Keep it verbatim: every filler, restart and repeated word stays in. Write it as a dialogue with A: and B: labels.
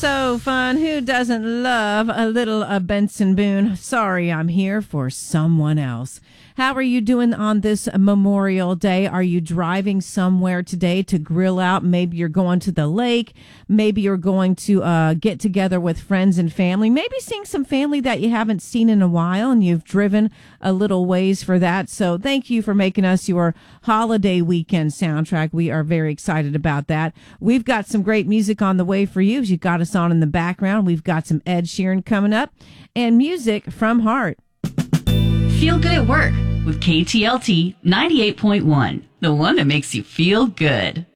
A: So fun. Who doesn't love a little uh, Benson Boone? Sorry, I'm here for someone else. How are you doing on this Memorial Day? Are you driving somewhere today to grill out? Maybe you're going to the lake. Maybe you're going to uh, get together with friends and family. Maybe seeing some family that you haven't seen in a while, and you've driven a little ways for that. So thank you for making us your holiday weekend soundtrack. We are very excited about that. We've got some great music on the way for you. You got us on in the background. We've got some Ed Sheeran coming up and music from Heart.
B: Feel good at work with K T L T ninety-eight point one, the one that makes you feel good.